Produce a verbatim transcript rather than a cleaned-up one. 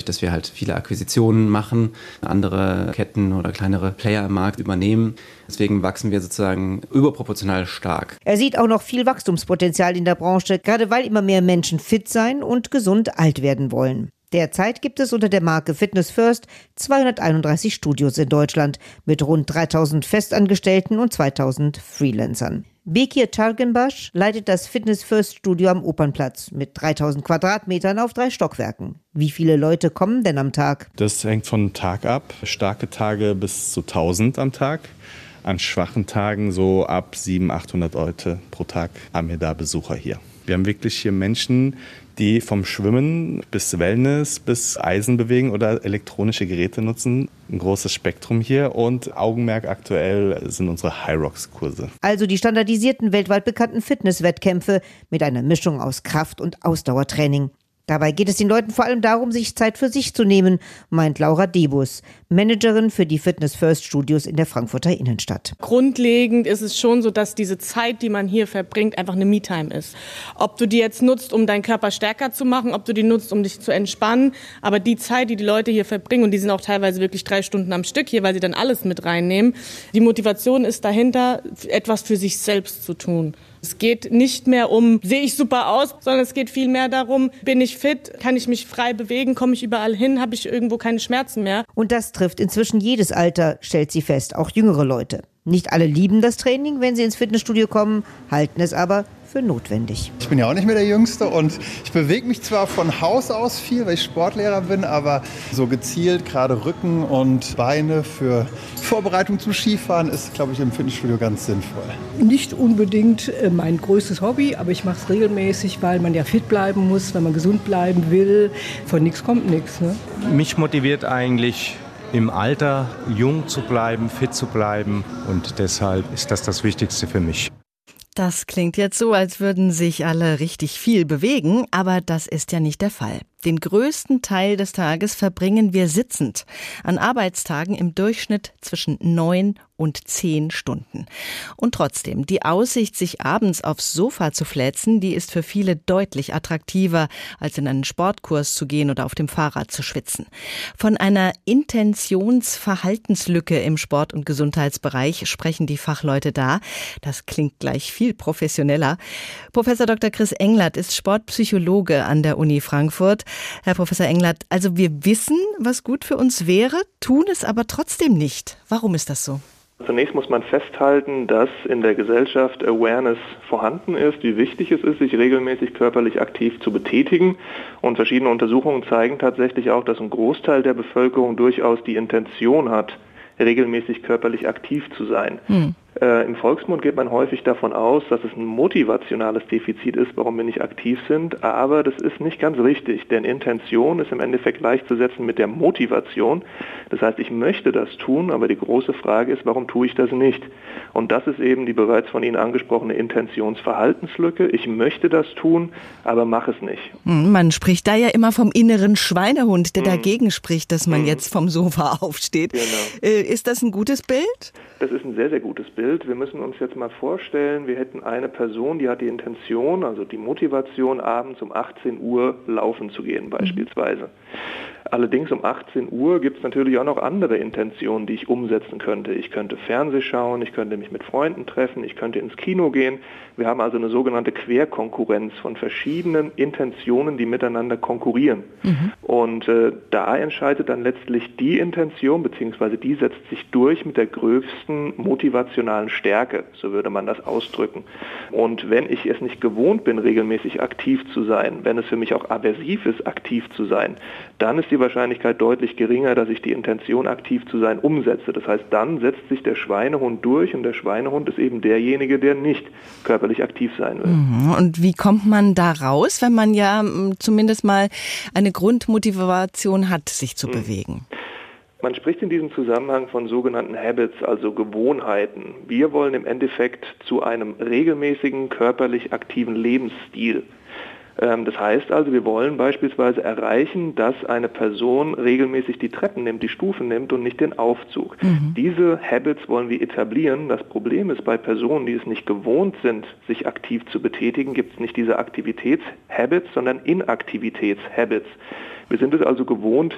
dass wir halt viele Akquisitionen machen, andere Ketten oder kleinere Player im Markt übernehmen. Deswegen wachsen wir sozusagen überproportional stark. Er sieht auch noch viel Wachstumspotenzial in der Branche, gerade weil immer mehr Menschen fit sein und gesund alt werden wollen. Derzeit gibt es unter der Marke Fitness First zweihunderteinunddreißig Studios in Deutschland mit rund dreitausend Festangestellten und zweitausend Freelancern. Bekir Targenbaş leitet das Fitness First Studio am Opernplatz mit dreitausend Quadratmetern auf drei Stockwerken. Wie viele Leute kommen denn am Tag? Das hängt vom Tag ab. Starke Tage bis zu tausend am Tag. An schwachen Tagen so ab siebenhundert, achthundert Leute pro Tag haben wir da Besucher hier. Wir haben wirklich hier Menschen, die vom Schwimmen bis Wellness, bis Eisen bewegen oder elektronische Geräte nutzen. Ein großes Spektrum hier und Augenmerk aktuell sind unsere High-Rocks-Kurse. Also die standardisierten, weltweit bekannten Fitnesswettkämpfe mit einer Mischung aus Kraft- und Ausdauertraining. Dabei geht es den Leuten vor allem darum, sich Zeit für sich zu nehmen, meint Laura Debus, Managerin für die Fitness First Studios in der Frankfurter Innenstadt. Grundlegend ist es schon so, dass diese Zeit, die man hier verbringt, einfach eine Me-Time ist. Ob du die jetzt nutzt, um deinen Körper stärker zu machen, ob du die nutzt, um dich zu entspannen, aber die Zeit, die die Leute hier verbringen, und die sind auch teilweise wirklich drei Stunden am Stück hier, weil sie dann alles mit reinnehmen, die Motivation ist dahinter, etwas für sich selbst zu tun. Es geht nicht mehr um, sehe ich super aus, sondern es geht vielmehr darum, bin ich fit, kann ich mich frei bewegen, komme ich überall hin, habe ich irgendwo keine Schmerzen mehr. Und das trifft inzwischen jedes Alter, stellt sie fest, auch jüngere Leute. Nicht alle lieben das Training, wenn sie ins Fitnessstudio kommen, halten es aber für notwendig. Ich bin ja auch nicht mehr der Jüngste und ich bewege mich zwar von Haus aus viel, weil ich Sportlehrer bin, aber so gezielt gerade Rücken und Beine für Vorbereitung zum Skifahren ist, glaube ich, im Fitnessstudio ganz sinnvoll. Nicht unbedingt mein größtes Hobby, aber ich mache es regelmäßig, weil man ja fit bleiben muss, wenn man gesund bleiben will. Von nichts kommt nichts. Ne? Mich motiviert eigentlich, im Alter jung zu bleiben, fit zu bleiben, und deshalb ist das das Wichtigste für mich. Das klingt jetzt so, als würden sich alle richtig viel bewegen, aber das ist ja nicht der Fall. Den größten Teil des Tages verbringen wir sitzend. An Arbeitstagen im Durchschnitt zwischen neun und zehn Stunden. Und trotzdem, die Aussicht, sich abends aufs Sofa zu fläzen, die ist für viele deutlich attraktiver, als in einen Sportkurs zu gehen oder auf dem Fahrrad zu schwitzen. Von einer Intentionsverhaltenslücke im Sport- und Gesundheitsbereich sprechen die Fachleute da. Das klingt gleich viel professioneller. Professor Doktor Chris Englert ist Sportpsychologe an der Uni Frankfurt. Herr Professor Englert, also wir wissen, was gut für uns wäre, tun es aber trotzdem nicht. Warum ist das so? Zunächst muss man festhalten, dass in der Gesellschaft Awareness vorhanden ist, wie wichtig es ist, sich regelmäßig körperlich aktiv zu betätigen. Und verschiedene Untersuchungen zeigen tatsächlich auch, dass ein Großteil der Bevölkerung durchaus die Intention hat, regelmäßig körperlich aktiv zu sein. Hm. Äh, Im Volksmund geht man häufig davon aus, dass es ein motivationales Defizit ist, warum wir nicht aktiv sind, aber das ist nicht ganz richtig, denn Intention ist im Endeffekt gleichzusetzen mit der Motivation. Das heißt, ich möchte das tun, aber die große Frage ist, warum tue ich das nicht? Und das ist eben die bereits von Ihnen angesprochene Intentionsverhaltenslücke. Ich möchte das tun, aber mache es nicht. Man spricht da ja immer vom inneren Schweinehund, der hm. dagegen spricht, dass man hm. jetzt vom Sofa aufsteht. Genau. Ist das ein gutes Bild? Das ist ein sehr, sehr gutes Bild. Wir müssen uns jetzt mal vorstellen, wir hätten eine Person, die hat die Intention, also die Motivation, abends um achtzehn Uhr laufen zu gehen beispielsweise. Mhm. Allerdings um achtzehn Uhr gibt es natürlich auch noch andere Intentionen, die ich umsetzen könnte. Ich könnte Fernseh schauen, ich könnte mich mit Freunden treffen, ich könnte ins Kino gehen. Wir haben also eine sogenannte Querkonkurrenz von verschiedenen Intentionen, die miteinander konkurrieren. Mhm. Und äh, da entscheidet dann letztlich die Intention, beziehungsweise die setzt sich durch mit der größten motivationalen Stärke, so würde man das ausdrücken. Und wenn ich es nicht gewohnt bin, regelmäßig aktiv zu sein, wenn es für mich auch aversiv ist, aktiv zu sein, dann ist die Wahrscheinlichkeit deutlich geringer, dass ich die Intention, aktiv zu sein, umsetze. Das heißt, dann setzt sich der Schweinehund durch und der Schweinehund ist eben derjenige, der nicht körperlich aktiv sein will. Und wie kommt man da raus, wenn man ja zumindest mal eine Grundmotivation hat, sich zu hm. bewegen? Man spricht in diesem Zusammenhang von sogenannten Habits, also Gewohnheiten. Wir wollen im Endeffekt zu einem regelmäßigen, körperlich aktiven Lebensstil. Das heißt also, wir wollen beispielsweise erreichen, dass eine Person regelmäßig die Treppen nimmt, die Stufen nimmt und nicht den Aufzug. Mhm. Diese Habits wollen wir etablieren. Das Problem ist, bei Personen, die es nicht gewohnt sind, sich aktiv zu betätigen, gibt es nicht diese Aktivitätshabits, sondern Inaktivitätshabits. Wir sind es also gewohnt,